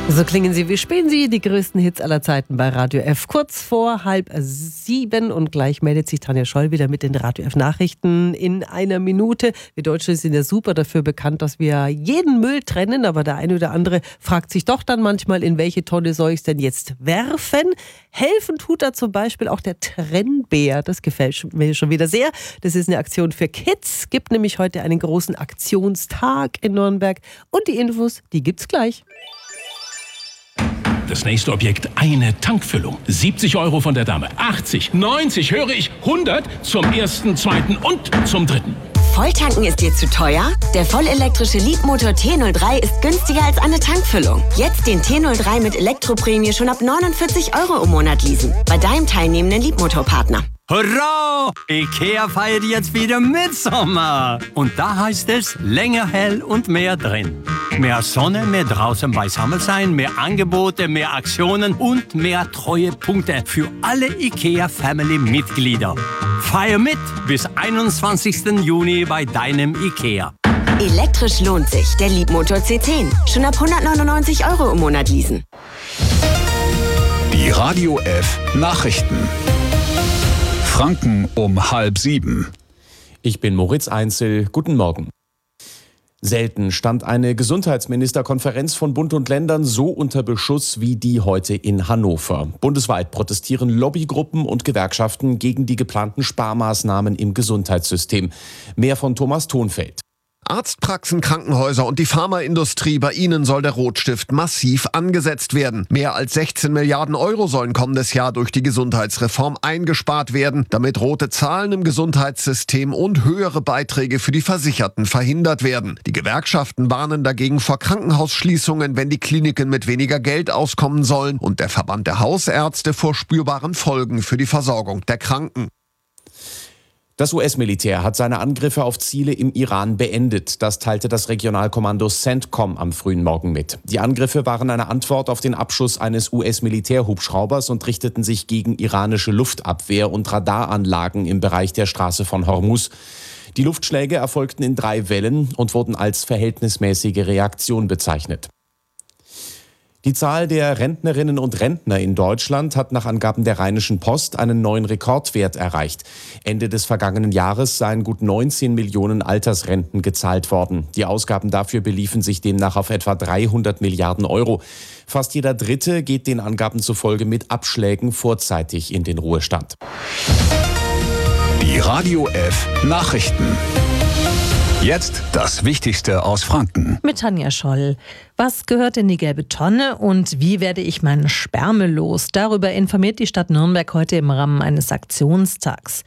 So klingen sie, wie spielen sie die größten Hits aller Zeiten bei Radio F. Kurz vor 6:30 und gleich meldet sich Tanja Scholl wieder mit den Radio F Nachrichten in einer Minute. Wir Deutsche sind ja super dafür bekannt, dass wir jeden Müll trennen, aber der eine oder andere fragt sich doch dann manchmal, in welche Tonne soll ich es denn jetzt werfen? Helfen tut da zum Beispiel auch der Trennbär. Das gefällt mir schon wieder sehr. Das ist eine Aktion für Kids. Gibt nämlich heute einen großen Aktionstag in Nürnberg. Und die Infos, die gibt's gleich. Das nächste Objekt, eine Tankfüllung. 70 € von der Dame, 80, 90, höre ich, 100 zum ersten, zweiten und zum dritten. Volltanken ist dir zu teuer? Der vollelektrische Leapmotor T03 ist günstiger als eine Tankfüllung. Jetzt den T03 mit Elektroprämie schon ab 49 € im Monat leasen. Bei deinem teilnehmenden Leapmotor-Partner. Hurra! IKEA feiert jetzt wieder Mitsommer. Und da heißt es, länger hell und mehr drin. Mehr Sonne, mehr draußen beisammen sein, mehr Angebote, mehr Aktionen und mehr Treuepunkte für alle IKEA-Family-Mitglieder. Feier mit bis 21. Juni bei deinem IKEA. Elektrisch lohnt sich, der Leapmotor C10. Schon ab 199 € im Monat leasen. Die Radio F Nachrichten. Franken um 6:30. Ich bin Moritz Einzel. Guten Morgen. Selten stand eine Gesundheitsministerkonferenz von Bund und Ländern so unter Beschuss wie die heute in Hannover. Bundesweit protestieren Lobbygruppen und Gewerkschaften gegen die geplanten Sparmaßnahmen im Gesundheitssystem. Mehr von Thomas Thonfeld. Arztpraxen, Krankenhäuser und die Pharmaindustrie, bei ihnen soll der Rotstift massiv angesetzt werden. Mehr als 16 Milliarden € sollen kommendes Jahr durch die Gesundheitsreform eingespart werden, damit rote Zahlen im Gesundheitssystem und höhere Beiträge für die Versicherten verhindert werden. Die Gewerkschaften warnen dagegen vor Krankenhausschließungen, wenn die Kliniken mit weniger Geld auskommen sollen, und der Verband der Hausärzte vor spürbaren Folgen für die Versorgung der Kranken. Das US-Militär hat seine Angriffe auf Ziele im Iran beendet. Das teilte das Regionalkommando CENTCOM am frühen Morgen mit. Die Angriffe waren eine Antwort auf den Abschuss eines US-Militärhubschraubers und richteten sich gegen iranische Luftabwehr- und Radaranlagen im Bereich der Straße von Hormuz. Die Luftschläge erfolgten in 3 Wellen und wurden als verhältnismäßige Reaktion bezeichnet. Die Zahl der Rentnerinnen und Rentner in Deutschland hat nach Angaben der Rheinischen Post einen neuen Rekordwert erreicht. Ende des vergangenen Jahres seien gut 19 Millionen Altersrenten gezahlt worden. Die Ausgaben dafür beliefen sich demnach auf etwa 300 Milliarden €. Fast jeder Dritte geht den Angaben zufolge mit Abschlägen vorzeitig in den Ruhestand. Die Radio F Nachrichten. Jetzt das Wichtigste aus Franken. Mit Tanja Scholl. Was gehört in die gelbe Tonne und wie werde ich meine Sperme los? Darüber informiert die Stadt Nürnberg heute im Rahmen eines Aktionstags.